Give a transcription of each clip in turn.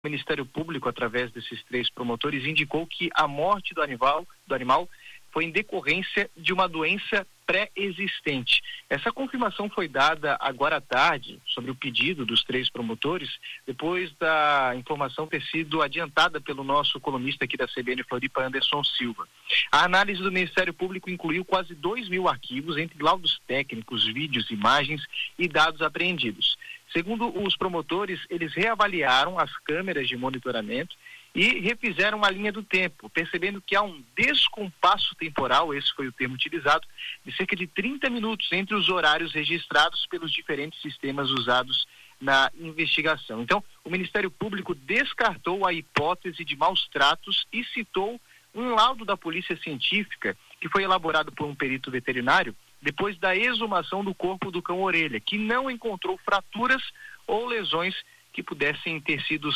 O Ministério Público, através desses 3 promotores, indicou que a morte do animal foi em decorrência de uma doença pré-existente. Essa confirmação foi dada agora à tarde sobre o pedido dos 3 promotores, depois da informação ter sido adiantada pelo nosso colunista aqui da CBN Floripa, Anderson Silva. A análise do Ministério Público incluiu quase 2.000 arquivos, entre laudos técnicos, vídeos, imagens e dados apreendidos. Segundo os promotores, eles reavaliaram as câmeras de monitoramento e refizeram a linha do tempo, percebendo que há um descompasso temporal, esse foi o termo utilizado, de cerca de 30 minutos entre os horários registrados pelos diferentes sistemas usados na investigação. Então, o Ministério Público descartou a hipótese de maus tratos e citou um laudo da Polícia Científica que foi elaborado por um perito veterinário depois da exumação do corpo do cão-orelha, que não encontrou fraturas ou lesões que pudessem ter sido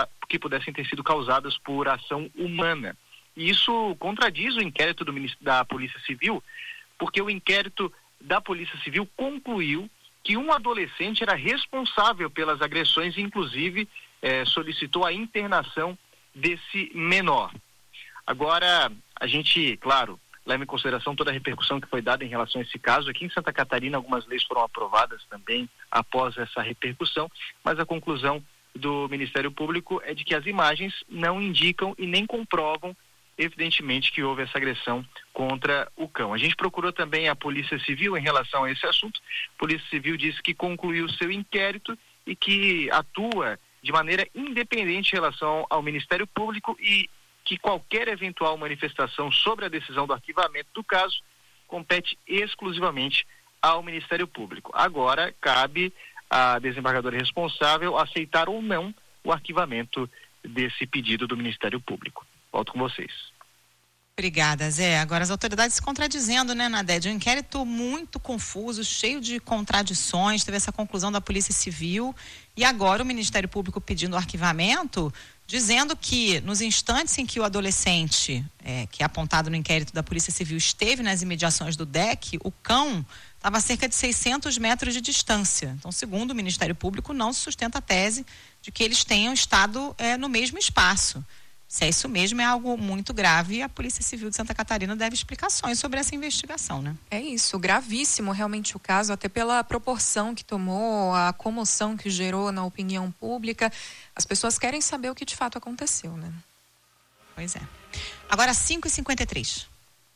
causadas por ação humana. E isso contradiz o inquérito da Polícia Civil, porque o inquérito da Polícia Civil concluiu que um adolescente era responsável pelas agressões e, inclusive, solicitou a internação desse menor. Agora, a gente, claro, leva em consideração toda a repercussão que foi dada em relação a esse caso. Aqui em Santa Catarina, algumas leis foram aprovadas também após essa repercussão, mas a conclusão do Ministério Público é de que as imagens não indicam e nem comprovam, evidentemente, que houve essa agressão contra o cão. A gente procurou também a Polícia Civil em relação a esse assunto. A Polícia Civil disse que concluiu seu inquérito e que atua de maneira independente em relação ao Ministério Público e que qualquer eventual manifestação sobre a decisão do arquivamento do caso compete exclusivamente ao Ministério Público. Agora, cabe à desembargadora responsável aceitar ou não o arquivamento desse pedido do Ministério Público. Volto com vocês. Obrigada, Zé. Agora as autoridades se contradizendo, né, Nadede? Um inquérito muito confuso, cheio de contradições, teve essa conclusão da Polícia Civil e agora o Ministério Público pedindo o arquivamento, dizendo que nos instantes em que o adolescente, que é apontado no inquérito da Polícia Civil, esteve nas imediações do DEC, o cão estava a cerca de 600 metros de distância. Então, segundo o Ministério Público, não se sustenta a tese de que eles tenham estado no mesmo espaço. Se é isso mesmo, é algo muito grave e a Polícia Civil de Santa Catarina deve explicações sobre essa investigação, né? É isso, gravíssimo realmente o caso, até pela proporção que tomou, a comoção que gerou na opinião pública. As pessoas querem saber o que de fato aconteceu, né? Pois é. Agora 5h53.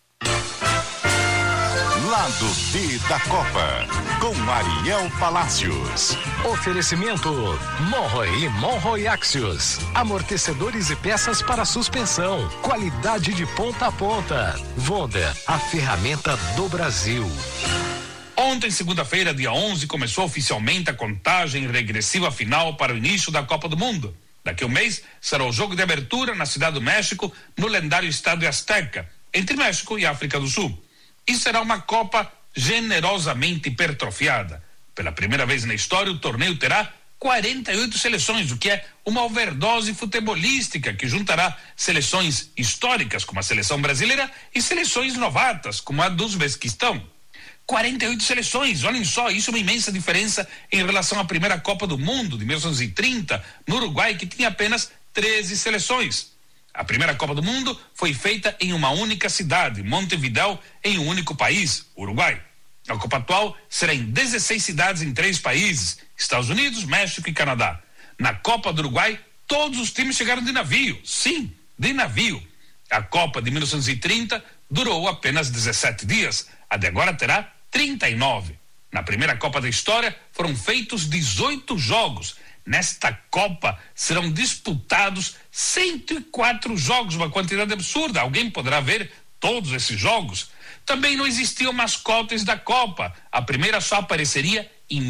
Lado B da Copa, com Ariel Palacios. Oferecimento Monroe e Monroe Axios. Amortecedores e peças para suspensão. Qualidade de ponta a ponta. Wonder, a ferramenta do Brasil. Ontem, segunda-feira, dia 11, começou oficialmente a contagem regressiva final para o início da Copa do Mundo. Daqui a um mês será o jogo de abertura na Cidade do México, no lendário Estádio Azteca, entre México e África do Sul. E será uma Copa generosamente hipertrofiada. Pela primeira vez na história, o torneio terá 48 seleções, o que é uma overdose futebolística que juntará seleções históricas, como a seleção brasileira, e seleções novatas, como a do Uzbequistão. 48 seleções, olhem só, isso é uma imensa diferença em relação à primeira Copa do Mundo, de 1930, no Uruguai, que tinha apenas 13 seleções. A primeira Copa do Mundo foi feita em uma única cidade, Montevidéu, em um único país, Uruguai. A Copa atual será em 16 cidades em 3 países, Estados Unidos, México e Canadá. Na Copa do Uruguai, todos os times chegaram de navio. Sim, de navio. A Copa de 1930 durou apenas 17 dias. A de agora terá 39. Na primeira Copa da história foram feitos 18 jogos. Nesta Copa serão disputados 104 jogos, uma quantidade absurda. Alguém poderá ver todos esses jogos? Também não existiam mascotes da Copa. A primeira só apareceria em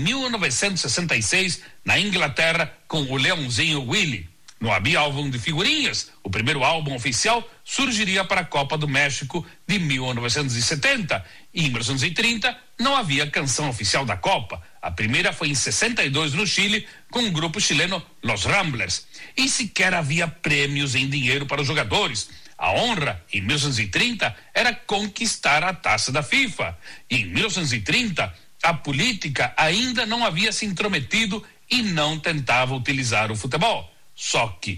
1966 na Inglaterra com o Leãozinho Willie. Não havia álbum de figurinhas. O primeiro álbum oficial surgiria para a Copa do México de 1970. E em 1930 não havia canção oficial da Copa. A primeira foi em 62 no Chile com o grupo chileno Los Ramblers. E sequer havia prêmios em dinheiro para os jogadores. A honra, em 1930, era conquistar a taça da FIFA. E em 1930, a política ainda não havia se intrometido e não tentava utilizar o futebol. Só que